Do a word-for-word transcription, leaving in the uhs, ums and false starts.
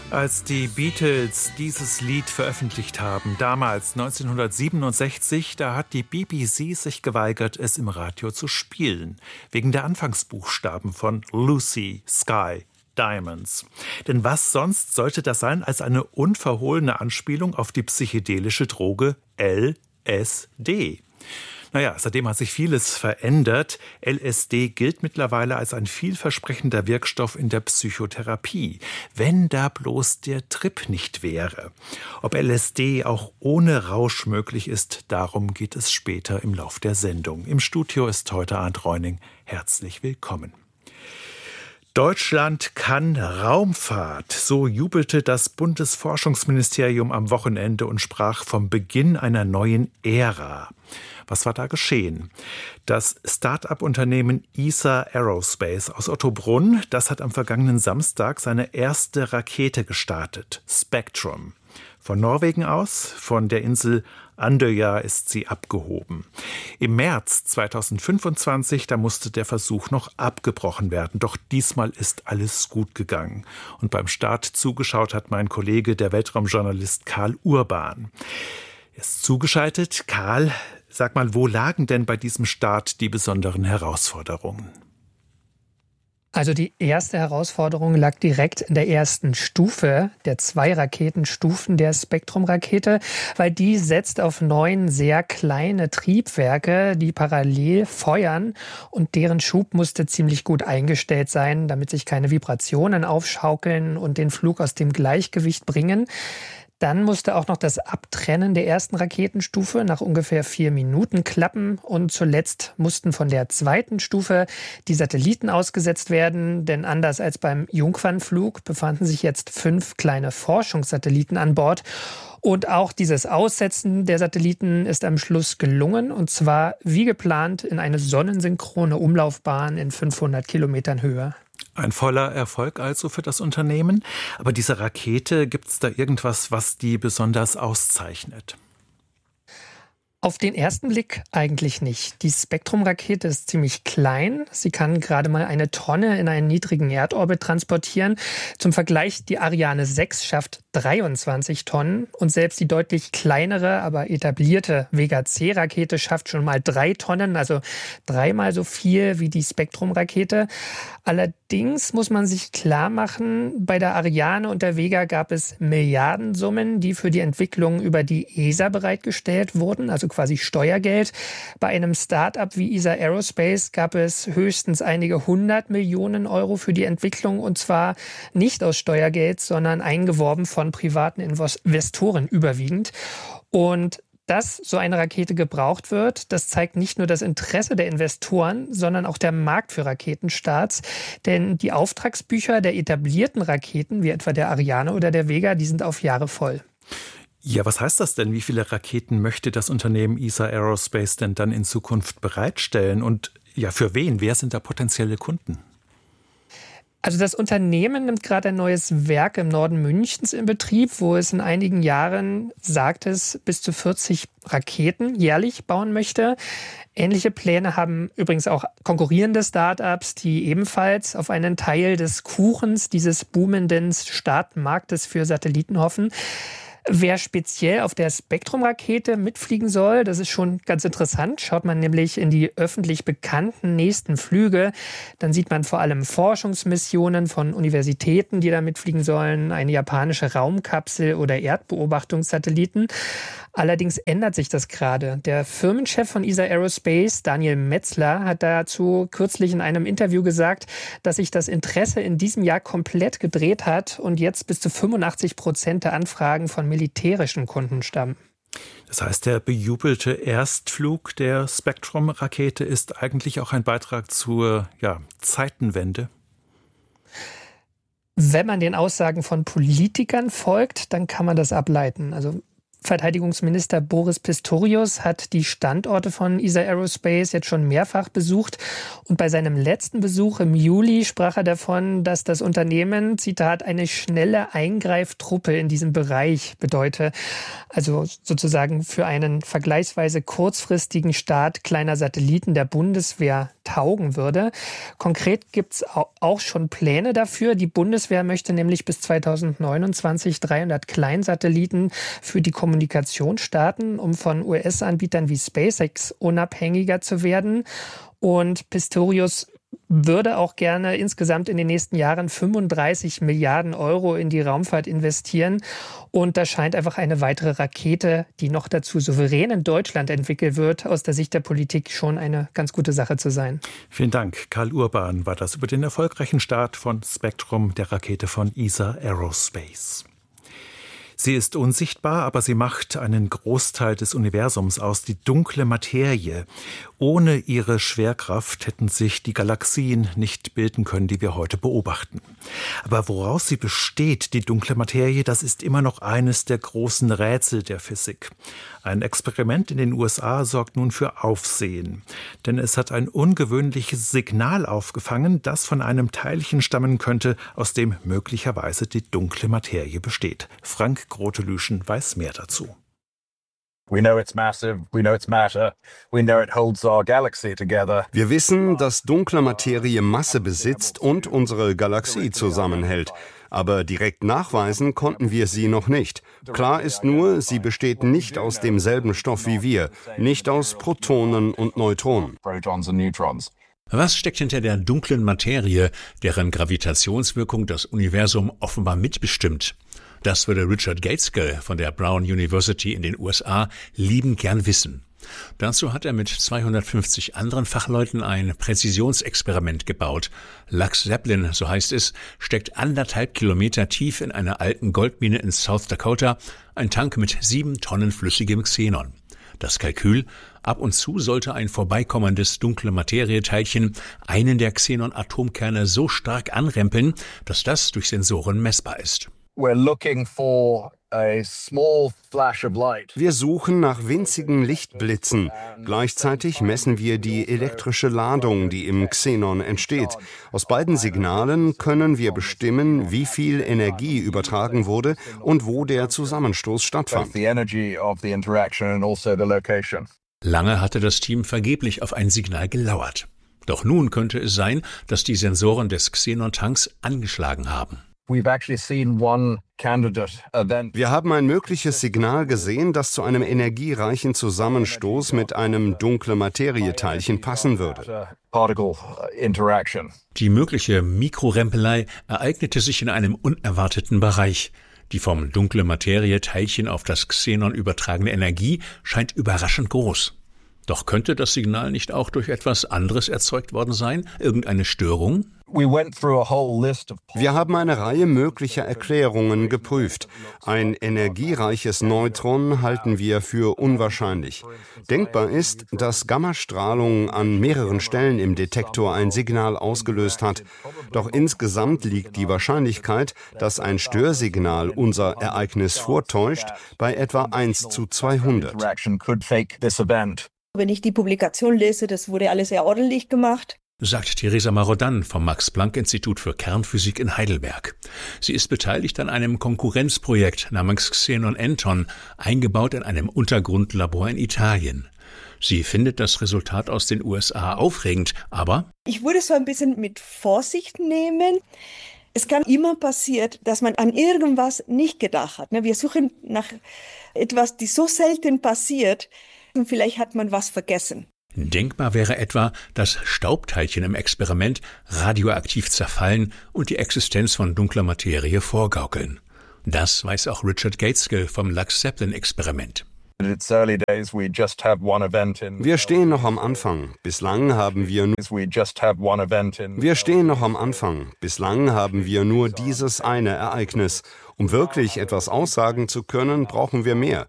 Als die Beatles dieses Lied veröffentlicht haben, damals neunzehnhundertsiebenundsechzig, da hat die B B C sich geweigert, es im Radio zu spielen, wegen der Anfangsbuchstaben von Lucy, Sky, Diamonds. Denn was sonst sollte das sein als eine unverhohlene Anspielung auf die psychedelische Droge L S D? Naja, seitdem hat sich vieles verändert. L S D gilt mittlerweile als ein vielversprechender Wirkstoff in der Psychotherapie. Wenn da bloß der Trip nicht wäre. Ob L S D auch ohne Rausch möglich ist, darum geht es später im Lauf der Sendung. Im Studio ist heute Arndt Reuning. Herzlich willkommen. Deutschland kann Raumfahrt. So jubelte das Bundesforschungsministerium am Wochenende und sprach vom Beginn einer neuen Ära. Was war da geschehen? Das Start-up-Unternehmen E S A Aerospace aus Ottobrunn, das hat am vergangenen Samstag seine erste Rakete gestartet, Spectrum. Von Norwegen aus, von der Insel Andøya ist sie abgehoben. Im März zweitausendfünfundzwanzig, da musste der Versuch noch abgebrochen werden. Doch diesmal ist alles gut gegangen. Und beim Start zugeschaut hat mein Kollege, der Weltraumjournalist Karl Urban. Er ist zugeschaltet. Karl, sag mal, wo lagen denn bei diesem Start die besonderen Herausforderungen? Also die erste Herausforderung lag direkt in der ersten Stufe der zwei Raketenstufen der Spektrum-Rakete, weil die setzt auf neun sehr kleine Triebwerke, die parallel feuern, und deren Schub musste ziemlich gut eingestellt sein, damit sich keine Vibrationen aufschaukeln und den Flug aus dem Gleichgewicht bringen. Dann musste auch noch das Abtrennen der ersten Raketenstufe nach ungefähr vier Minuten klappen. Und zuletzt mussten von der zweiten Stufe die Satelliten ausgesetzt werden. Denn anders als beim Jungfernflug befanden sich jetzt fünf kleine Forschungssatelliten an Bord. Und auch dieses Aussetzen der Satelliten ist am Schluss gelungen. Und zwar wie geplant in eine sonnensynchrone Umlaufbahn in fünfhundert Kilometern Höhe. Ein voller Erfolg also für das Unternehmen. Aber diese Rakete, gibt es da irgendwas, was die besonders auszeichnet? Auf den ersten Blick eigentlich nicht. Die Spektrum-Rakete ist ziemlich klein. Sie kann gerade mal eine Tonne in einen niedrigen Erdorbit transportieren. Zum Vergleich, die Ariane sechs schafft dreiundzwanzig Tonnen. Und selbst die deutlich kleinere, aber etablierte Vega-C-Rakete schafft schon mal drei Tonnen, also dreimal so viel wie die Spektrum-Rakete. Allerdings muss man sich klar machen, bei der Ariane und der Vega gab es Milliardensummen, die für die Entwicklung über die E S A bereitgestellt wurden, also quasi Steuergeld. Bei einem Start-up wie E S A Aerospace gab es höchstens einige hundert Millionen Euro für die Entwicklung, und zwar nicht aus Steuergeld, sondern eingeworben von privaten Investoren überwiegend. Und dass so eine Rakete gebraucht wird, das zeigt nicht nur das Interesse der Investoren, sondern auch der Markt für Raketenstarts. Denn die Auftragsbücher der etablierten Raketen, wie etwa der Ariane oder der Vega, die sind auf Jahre voll. Ja, was heißt das denn? Wie viele Raketen möchte das Unternehmen E S A Aerospace denn dann in Zukunft bereitstellen? Und ja, für wen? Wer sind da potenzielle Kunden? Also das Unternehmen nimmt gerade ein neues Werk im Norden Münchens in Betrieb, wo es in einigen Jahren, sagt es, bis zu vierzig Raketen jährlich bauen möchte. Ähnliche Pläne haben übrigens auch konkurrierende Start-ups, die ebenfalls auf einen Teil des Kuchens dieses boomenden Startmarktes für Satelliten hoffen. Wer speziell auf der Spektrum-Rakete mitfliegen soll, das ist schon ganz interessant. Schaut man nämlich in die öffentlich bekannten nächsten Flüge, dann sieht man vor allem Forschungsmissionen von Universitäten, die da mitfliegen sollen, eine japanische Raumkapsel oder Erdbeobachtungssatelliten. Allerdings ändert sich das gerade. Der Firmenchef von E S A Aerospace, Daniel Metzler, hat dazu kürzlich in einem Interview gesagt, dass sich das Interesse in diesem Jahr komplett gedreht hat und jetzt bis zu fünfundachtzig Prozent der Anfragen von militärischen Kunden stammen. Das heißt, der bejubelte Erstflug der Spektrum-Rakete ist eigentlich auch ein Beitrag zur ja, Zeitenwende? Wenn man den Aussagen von Politikern folgt, dann kann man das ableiten. Also Verteidigungsminister Boris Pistorius hat die Standorte von E S A Aerospace jetzt schon mehrfach besucht. Und bei seinem letzten Besuch im Juli sprach er davon, dass das Unternehmen, Zitat, eine schnelle Eingreiftruppe in diesem Bereich bedeute. Also sozusagen für einen vergleichsweise kurzfristigen Start kleiner Satelliten der Bundeswehr taugen würde. Konkret gibt es auch schon Pläne dafür. Die Bundeswehr möchte nämlich bis zweitausendneunundzwanzig dreihundert Kleinsatelliten für die Kommunikation starten, um von U S-Anbietern wie SpaceX unabhängiger zu werden. Und Pistorius würde auch gerne insgesamt in den nächsten Jahren fünfunddreißig Milliarden Euro in die Raumfahrt investieren. Und da scheint einfach eine weitere Rakete, die noch dazu souverän in Deutschland entwickelt wird, aus der Sicht der Politik schon eine ganz gute Sache zu sein. Vielen Dank. Karl Urban war das über den erfolgreichen Start von Spektrum, der Rakete von E S A Aerospace. Sie ist unsichtbar, aber sie macht einen Großteil des Universums aus, die dunkle Materie. Ohne ihre Schwerkraft hätten sich die Galaxien nicht bilden können, die wir heute beobachten. Aber woraus sie besteht, die dunkle Materie, das ist immer noch eines der großen Rätsel der Physik. Ein Experiment in den U S A sorgt nun für Aufsehen. Denn es hat ein ungewöhnliches Signal aufgefangen, das von einem Teilchen stammen könnte, aus dem möglicherweise die dunkle Materie besteht. Frank Grotelüschen weiß mehr dazu. Wir wissen, dass dunkle Materie Masse besitzt und unsere Galaxie zusammenhält. Aber direkt nachweisen konnten wir sie noch nicht. Klar ist nur, sie besteht nicht aus demselben Stoff wie wir, nicht aus Protonen und Neutronen. Was steckt hinter der dunklen Materie, deren Gravitationswirkung das Universum offenbar mitbestimmt? Das würde Richard Gateskill von der Brown University in den U S A liebend gern wissen. Dazu hat er mit zweihundertfünfzig anderen Fachleuten ein Präzisionsexperiment gebaut. Lux Zeppelin, so heißt es, steckt anderthalb Kilometer tief in einer alten Goldmine in South Dakota, ein Tank mit sieben Tonnen flüssigem Xenon. Das Kalkül: Ab und zu sollte ein vorbeikommendes dunkle Materieteilchen einen der Xenon-Atomkerne so stark anrempeln, dass das durch Sensoren messbar ist. Wir suchen nach winzigen Lichtblitzen. Gleichzeitig messen wir die elektrische Ladung, die im Xenon entsteht. Aus beiden Signalen können wir bestimmen, wie viel Energie übertragen wurde und wo der Zusammenstoß stattfand. Lange hatte das Team vergeblich auf ein Signal gelauert. Doch nun könnte es sein, dass die Sensoren des Xenon-Tanks angeschlagen haben. Wir haben ein mögliches Signal gesehen, das zu einem energiereichen Zusammenstoß mit einem dunkle Materieteilchen passen würde. Die mögliche Mikrorempelei ereignete sich in einem unerwarteten Bereich. Die vom dunkle Materieteilchen auf das Xenon übertragene Energie scheint überraschend groß. Doch könnte das Signal nicht auch durch etwas anderes erzeugt worden sein? Irgendeine Störung? Wir haben eine Reihe möglicher Erklärungen geprüft. Ein energiereiches Neutron halten wir für unwahrscheinlich. Denkbar ist, dass Gammastrahlung an mehreren Stellen im Detektor ein Signal ausgelöst hat. Doch insgesamt liegt die Wahrscheinlichkeit, dass ein Störsignal unser Ereignis vortäuscht, bei etwa eins zu zweihundert. Wenn ich die Publikation lese, das wurde alles sehr ordentlich gemacht. Sagt Theresa Marodan vom Max-Planck-Institut für Kernphysik in Heidelberg. Sie ist beteiligt an einem Konkurrenzprojekt namens Xenon Anton, eingebaut in einem Untergrundlabor in Italien. Sie findet das Resultat aus den U S A aufregend, aber ich würde es so ein bisschen mit Vorsicht nehmen. Es kann immer passieren, dass man an irgendwas nicht gedacht hat. Wir suchen nach etwas, das so selten passiert. Und vielleicht hat man was vergessen. Denkbar wäre etwa, dass Staubteilchen im Experiment radioaktiv zerfallen und die Existenz von dunkler Materie vorgaukeln. Das weiß auch Richard Gateskill vom Lux Zeppelin-Experiment. Wir stehen noch am Anfang. Bislang haben wir nur Wir stehen noch am Anfang. Bislang haben wir nur dieses eine Ereignis. Um wirklich etwas aussagen zu können, brauchen wir mehr.